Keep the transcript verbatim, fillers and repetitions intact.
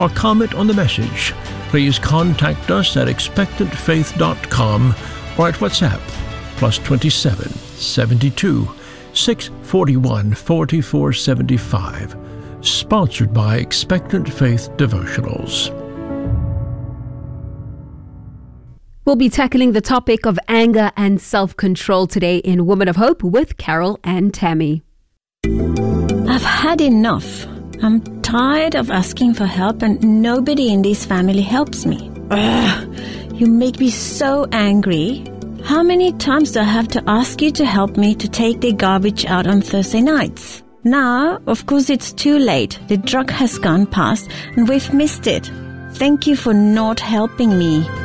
or comment on the message, please contact us at expectant faith dot com or at WhatsApp plus twenty-seven, seventy-two, six forty-one, forty-four seventy-five. Sponsored by Expectant Faith Devotionals. We'll be tackling the topic of anger and self-control today in Woman of Hope with Carol and Tammy. I've had enough. I'm tired of asking for help and nobody in this family helps me. Ugh, you make me so angry. How many times do I have to ask you to help me to take the garbage out on Thursday nights? Now, of course, it's too late. The truck has gone past and we've missed it. Thank you for not helping me.